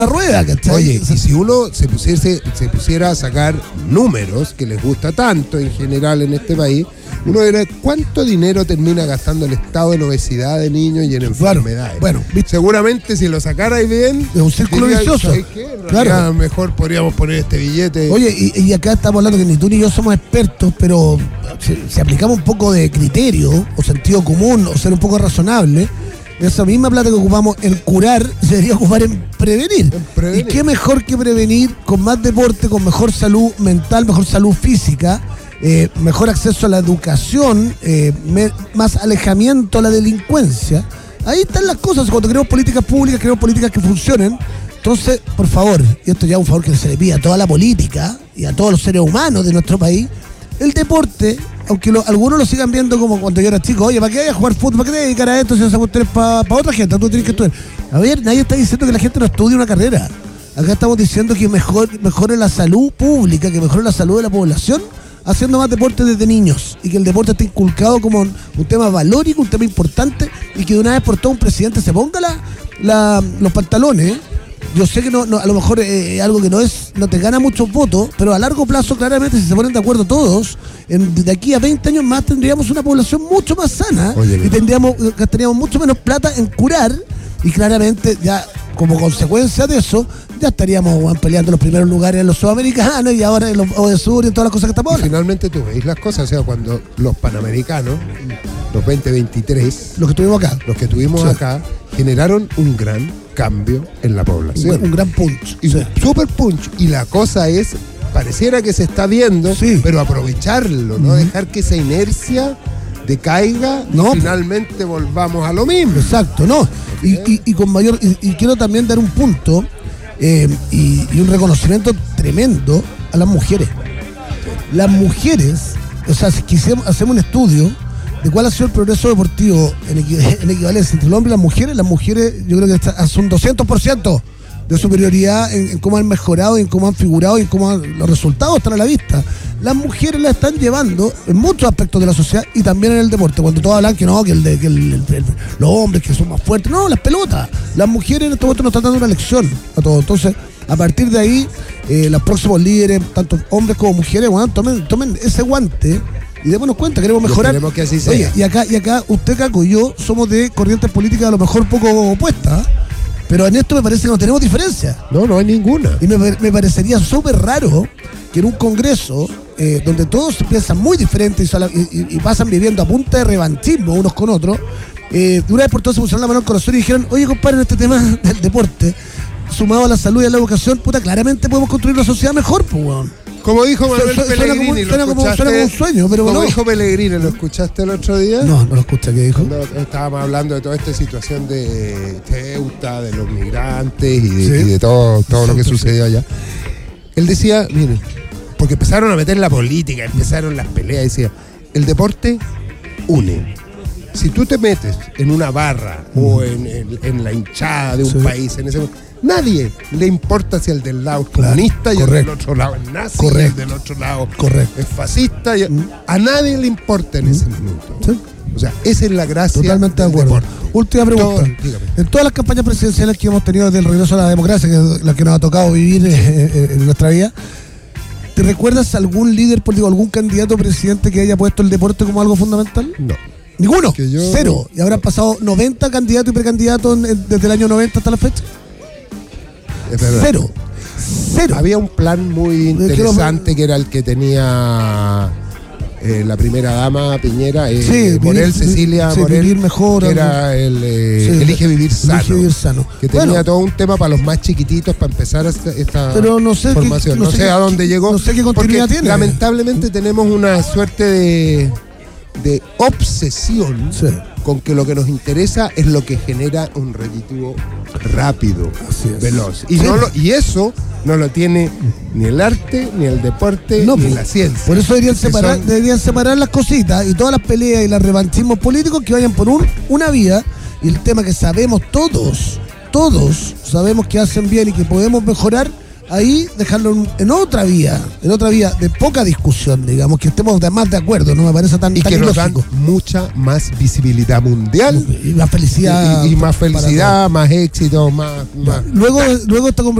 rueda, ¿cachai? Oye, y si uno se pusiera a sacar números que les gusta tanto en general en este país, uno dirá, ¿cuánto dinero termina gastando el Estado en obesidad de niños y en enfermedades? Bueno, seguramente si lo sacarais bien, es un círculo vicioso. Claro, mejor podríamos poner este billete. Oye, y acá estamos hablando que ni tú ni yo somos expertos, pero si aplicamos un poco de criterio o sentido común o ser un poco razonable, esa misma plata que ocupamos en curar se debería ocupar en prevenir. Y qué mejor que prevenir con más deporte, con mejor salud mental, mejor salud física, mejor acceso a la educación, más alejamiento a la delincuencia. Ahí están las cosas. Cuando queremos políticas públicas, queremos políticas que funcionen. Entonces, por favor, y esto ya es un favor que se le pide a toda la política y a todos los seres humanos de nuestro país, el deporte, aunque algunos lo sigan viendo como cuando yo era chico, oye, ¿para qué vayas a jugar fútbol? ¿Para qué te dedicar a esto si esa cuestión es para otra gente? Tú tienes que estudiar. A ver, nadie está diciendo que la gente no estudie una carrera. Acá estamos diciendo que mejore la salud pública, que mejore la salud de la población, haciendo más deporte desde niños, y que el deporte esté inculcado como un tema valórico, un tema importante, y que de una vez por todas un presidente se ponga los pantalones. Yo sé que no, a lo mejor es algo que no te gana muchos votos, pero a largo plazo, claramente, si se ponen de acuerdo todos, de aquí a 20 años más tendríamos una población mucho más sana. Oye, y gastaríamos mucho menos plata en curar, y claramente ya como consecuencia de eso ya estaríamos peleando los primeros lugares en los sudamericanos y ahora en los ODESUR y en todas las cosas que estamos ahora. Finalmente tú veis las cosas, o sea, cuando los panamericanos, los 2023, los que tuvimos acá, generaron un gran cambio en la población. Un gran punch. Y un super punch. Y la cosa es, pareciera que se está viendo, pero aprovecharlo, no dejar que esa inercia decaiga y finalmente volvamos a lo mismo. Exacto, ¿no? Y con mayor. Y quiero también dar un punto y un reconocimiento tremendo a las mujeres. Las mujeres, o sea, si hacemos un estudio de cuál ha sido el progreso deportivo en equivalencia entre el hombre y las mujeres yo creo que son 200% de superioridad en cómo han mejorado, y en cómo han figurado, y en cómo los resultados están a la vista. Las mujeres la están llevando en muchos aspectos de la sociedad y también en el deporte. Cuando todos hablan que no, que los hombres que son más fuertes, no, las pelotas. Las mujeres en este momento nos están dando una lección a todos. Entonces, a partir de ahí, los próximos líderes, tanto hombres como mujeres, bueno, tomen ese guante y démonos cuenta, queremos mejorar. Queremos que así sea. Oye, y acá, usted, Caco, y yo somos de corrientes políticas a lo mejor poco opuestas, pero en esto me parece que no tenemos diferencia. No hay ninguna. Y me parecería súper raro que en un congreso donde todos piensan muy diferentes y pasan viviendo a punta de revanchismo unos con otros, de una vez por todas se pusieron la mano al corazón y dijeron, oye, compadre, en este tema del deporte, sumado a la salud y a la educación, puta, claramente podemos construir una sociedad mejor, pues, weón. Como dijo Manuel Pellegrini, suena como un sueño, pero como no. dijo Pellegrini, ¿lo escuchaste el otro día? No lo escuché, ¿qué dijo? Estábamos hablando de toda esta situación de Ceuta, de los migrantes y de todo lo que sucedió allá. Él decía, miren, porque empezaron a meter la política, empezaron las peleas, decía, el deporte une. Si tú te metes en una barra o en la hinchada de un país, en ese momento, nadie le importa si el del lado es comunista y el del otro lado es nazi, y el del otro lado es fascista. A nadie le importa en ese minuto. ¿Sí? O sea, esa es la gracia. Totalmente de acuerdo. Deporte. Última pregunta. En todas las campañas presidenciales que hemos tenido del regreso a la democracia, que es la que nos ha tocado vivir en nuestra vida, ¿te recuerdas algún líder político, algún candidato presidente que haya puesto el deporte como algo fundamental? No. ¿Ninguno? Cero. ¿Y habrán pasado 90 candidatos y precandidatos desde el año 90 hasta la fecha? Cero. Había un plan muy interesante que era el que tenía la primera dama Piñera, Cecilia Morel, vivir mejor, que era Elige Vivir Sano, que tenía todo un tema para los más chiquititos para empezar esta formación. No sé a dónde llegó, no sé qué continuidad tiene. Lamentablemente tenemos una suerte de obsesión con que lo que nos interesa es lo que genera un reditivo rápido, veloz. Y eso no lo tiene ni el arte, ni el deporte, ni la ciencia. Por eso deberían separar las cositas y todas las peleas y los revanchismos políticos que vayan por una vía, y el tema que sabemos todos sabemos que hacen bien y que podemos mejorar, ahí dejarlo en otra vía de poca discusión, digamos, que estemos más de acuerdo, no me parece tan y tan que nos dan ilógico. mucha más visibilidad mundial Y más felicidad. y más felicidad, más éxito, más Luego esta conversación